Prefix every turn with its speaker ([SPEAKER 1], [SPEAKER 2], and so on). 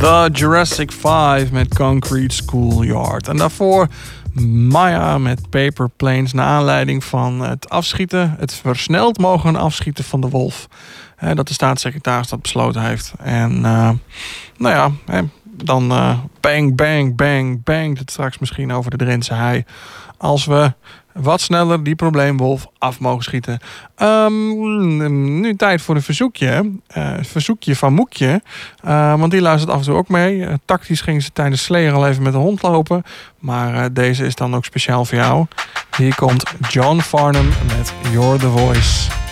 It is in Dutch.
[SPEAKER 1] The Jurassic 5 met Concrete Schoolyard. En daarvoor Maya met Paper Planes. Naar aanleiding van het afschieten, het versneld mogen afschieten van de wolf. Dat de staatssecretaris dat besloten heeft. En dan bang, bang, bang, bang. Het straks misschien over de Drentse hei. Als we wat sneller die probleemwolf af mogen schieten. Nu tijd voor een verzoekje. Verzoekje van Moekje. Want die luistert af en toe ook mee. Tactisch ging ze tijdens Slayer al even met de hond lopen. Maar deze is dan ook speciaal voor jou. Hier komt John Farnham met You're the Voice.